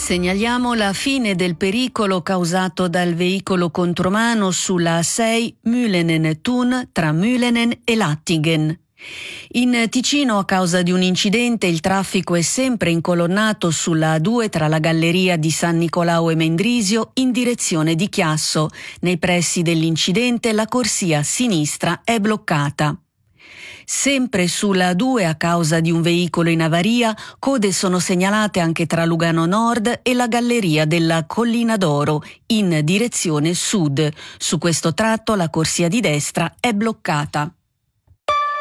Segnaliamo la fine del pericolo causato dal veicolo contromano sulla A6 Mülenen-Thun tra Mülenen e Lattingen. In Ticino, a causa di un incidente, il traffico è sempre incolonnato sulla A2 tra la galleria di San Nicolao e Mendrisio in direzione di Chiasso. Nei pressi dell'incidente la corsia a sinistra è bloccata. Sempre sulla A2, a causa di un veicolo in avaria, code sono segnalate anche tra Lugano Nord e la galleria della Collina d'Oro in direzione sud. Su questo tratto la corsia di destra è bloccata.